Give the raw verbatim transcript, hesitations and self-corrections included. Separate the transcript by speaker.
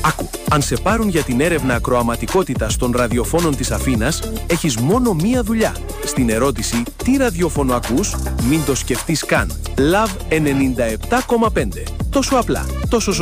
Speaker 1: Άκου, αν σε πάρουν για την έρευνα ακροαματικότητας των ραδιοφώνων της Αθήνας, έχεις μόνο μία δουλειά. Στην ερώτηση «Τι ραδιόφωνο ακούς?» μην το σκεφτείς καν. Love ενενήντα επτά κόμμα πέντε. Τόσο απλά, τόσο